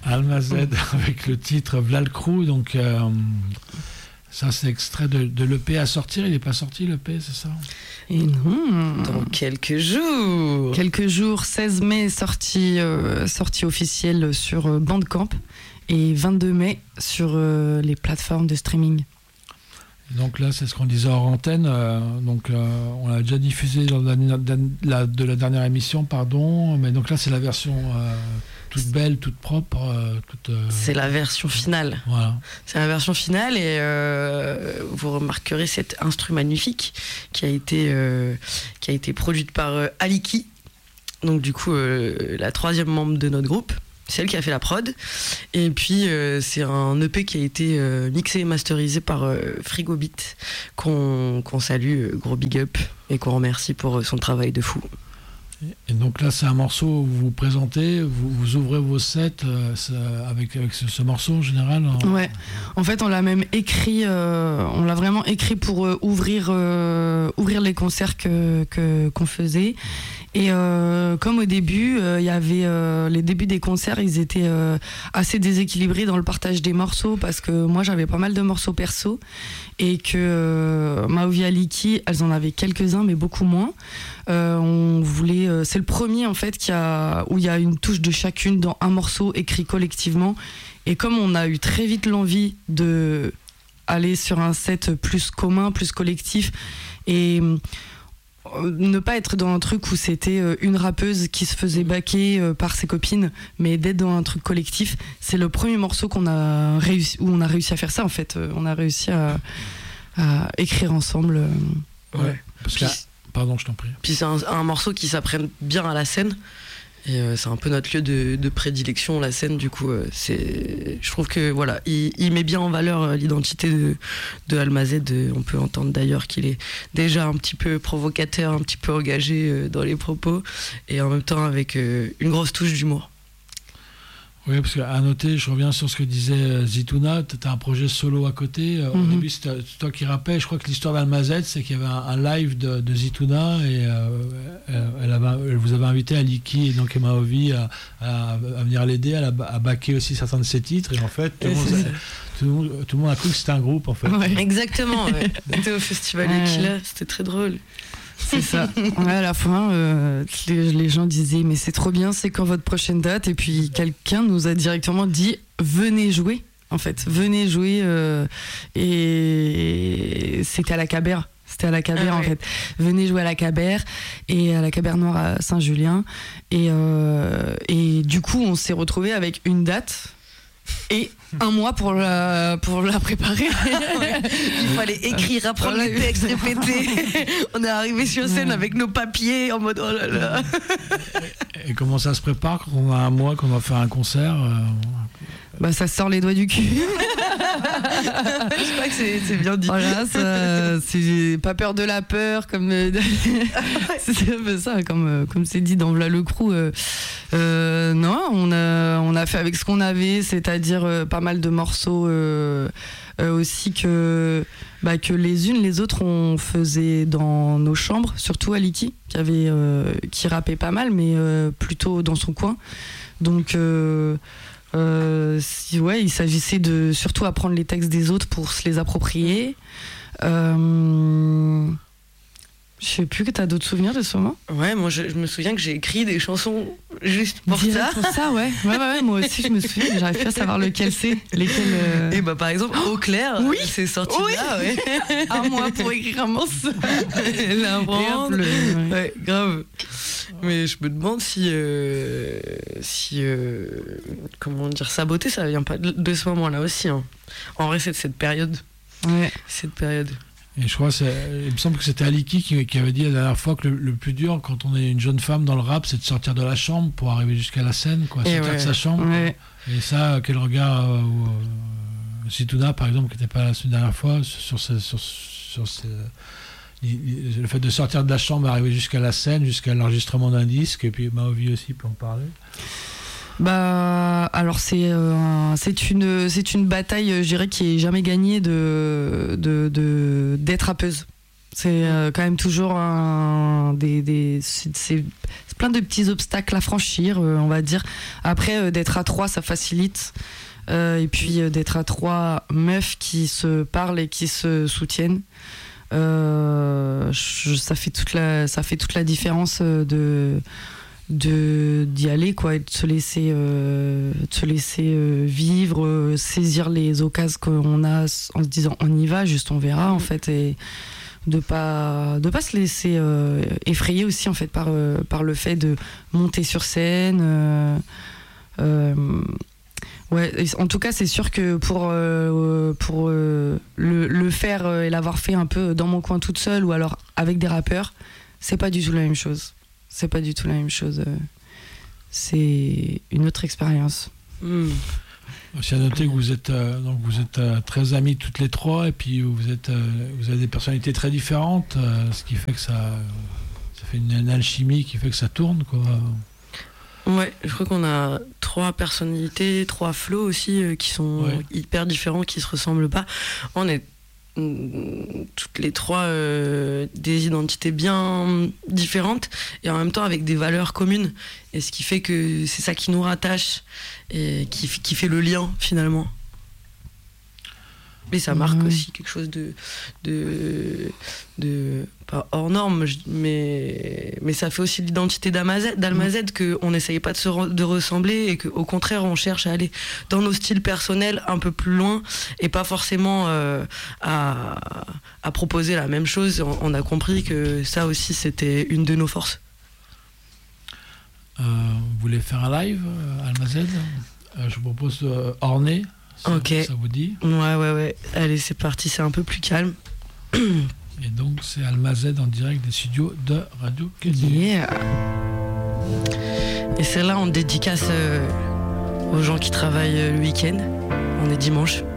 Almazed avec le titre Vlalcrou, donc ça c'est extrait de l'EP à sortir. Il n'est pas sorti l'EP, c'est ça? Et non. Dans quelques jours. Quelques jours, 16 mai, sortie officielle sur Bandcamp et 22 mai sur les plateformes de streaming. Donc là, c'est ce qu'on disait hors antenne. On l'a déjà diffusé dans de la dernière émission, pardon. Mais donc là, c'est la version toute belle, toute propre. C'est la version finale. Voilà. C'est la version finale et vous remarquerez cet instru magnifique qui a été produite par Aliki. Donc du coup, la troisième membre de notre groupe. C'est elle qui a fait la prod. Et puis, c'est un EP qui a été mixé et masterisé par Frigobit, qu'on salue, gros big up, et qu'on remercie pour son travail de fou. Et donc là, c'est un morceau où vous vous présentez, vous ouvrez vos sets avec ce morceau en général. Ouais. En fait, on l'a même écrit, on l'a vraiment écrit pour ouvrir les concerts qu'on faisait. Et comme au début, il y avait les débuts des concerts, ils étaient assez déséquilibrés dans le partage des morceaux parce que moi j'avais pas mal de morceaux perso et que Maovi et Aliki, elles en avaient quelques-uns mais beaucoup moins. On voulait, c'est le premier en fait où il y a une touche de chacune dans un morceau écrit collectivement. Et comme on a eu très vite l'envie de aller sur un set plus commun, plus collectif et ne pas être dans un truc où c'était une rappeuse qui se faisait backer par ses copines, mais d'être dans un truc collectif, c'est le premier morceau où on a réussi à faire ça en fait. On a réussi à écrire ensemble. Ouais. Parce que, pardon, je t'en prie. Puis c'est un morceau qui s'apprête bien à la scène. Et c'est un peu notre lieu de prédilection, la scène. Du coup, je trouve que voilà, il met bien en valeur l'identité de Almazed. On peut entendre d'ailleurs qu'il est déjà un petit peu provocateur, un petit peu engagé dans les propos, et en même temps avec une grosse touche d'humour. Oui, parce qu'à noter, je reviens sur ce que disait Zitouna, tu as un projet solo à côté. Au début, c'est toi qui rappelais. Je crois que l'histoire d'Almazed, c'est qu'il y avait un live de Zitouna et elle vous avait invité, Aliki et donc Maovi, à venir l'aider, à backer aussi certains de ses titres. Et en fait, tout le monde a cru que c'était un groupe, en fait. Ouais. Exactement. Ouais. C'était au festival Equila, c'était très drôle. C'est ça. Ouais, à la fin, les gens disaient mais c'est trop bien, c'est quand votre prochaine date? Et puis quelqu'un nous a directement dit venez jouer. En fait, venez jouer. Et c'était à la Cabère. C'était à la Cabère en fait. Venez jouer à la Cabère et à la Cabère Noire à Saint-Julien. Et du coup, on s'est retrouvés avec une date. Et un mois pour la préparer. Il fallait écrire, apprendre les textes, répéter. On est arrivé sur scène avec nos papiers en mode oh là là. Et comment ça se prépare quand on a un mois, qu'on va faire un concert Bah ça sort les doigts du cul. Je crois que c'est bien dit. Voilà, c'est pas peur de la peur, comme c'est un peu ça, comme c'est dit dans Vlalcrou. Non, on a fait avec ce qu'on avait, c'est-à-dire pas mal de morceaux aussi que les unes les autres on faisait dans nos chambres, surtout Aliki qui rappait pas mal, mais plutôt dans son coin. Donc il s'agissait de surtout apprendre les textes des autres pour se les approprier. Je sais plus que t'as d'autres souvenirs de ce moment. Ouais, moi je me souviens que j'ai écrit des chansons juste pour ça. Pour ça, ouais. Ouais, moi aussi je me souviens, mais j'arrive plus à savoir lesquelles. Et par exemple, Eau Claire, oui, c'est sorti là, ouais. Un mois pour écrire un morceau. Ouais, grave. Mais je me demande si comment dire, saboter, ça vient pas de ce moment-là aussi. Hein. En vrai, c'est de cette période. Ouais. Cette période. Et je crois, il me semble que c'était Aliki qui avait dit la dernière fois que le plus dur quand on est une jeune femme dans le rap, c'est de sortir de la chambre pour arriver jusqu'à la scène, quoi, sortir de sa chambre. Ouais. Et ça, quel regard Zitouna, par exemple, qui n'était pas là la dernière fois, sur le fait de sortir de la chambre, arriver jusqu'à la scène, jusqu'à l'enregistrement d'un disque, et puis Maovi aussi peut en parler. Alors c'est une bataille, je dirais, qui est jamais gagnée d'être rappeuse. C'est quand même toujours c'est plein de petits obstacles à franchir, on va dire. Après, d'être à 3, ça facilite. Et puis d'être à 3 meufs qui se parlent et qui se soutiennent. Ça fait toute la différence d'y aller, quoi, et de se laisser vivre, saisir les occasions qu'on a en se disant on y va, juste on verra, en fait, et de pas se laisser effrayer aussi, en fait, par le fait de monter sur scène. Ouais, en tout cas, c'est sûr que pour le faire et l'avoir fait un peu dans mon coin toute seule ou alors avec des rappeurs, c'est pas du tout la même chose. C'est pas du tout la même chose. C'est une autre expérience. Aussi à noter que vous êtes très amies toutes les trois, et puis vous avez des personnalités très différentes, ce qui fait que ça fait une alchimie qui fait que ça tourne, quoi. Ouais, je crois qu'on a 3 personnalités, 3 flows aussi qui sont hyper différents, qui se ressemblent pas. On est toutes les 3 des identités bien différentes et en même temps avec des valeurs communes. Et ce qui fait que c'est ça qui nous rattache et qui fait le lien finalement. Et ça marque aussi quelque chose de pas hors norme, mais ça fait aussi l'identité d'Almazed, qu'on n'essaye pas de ressembler et qu'au contraire on cherche à aller dans nos styles personnels un peu plus loin et pas forcément à proposer la même chose. On a compris que ça aussi c'était une de nos forces. Vous voulez faire un live, Almazed? Je vous propose Ornée. Ok. Ça vous dit? Ouais. Allez, c'est parti, c'est un peu plus calme. Et donc, c'est Almazed en direct des studios de Radio Canu. Yeah. Et celle-là, on dédicace aux gens qui travaillent le week-end. On est dimanche.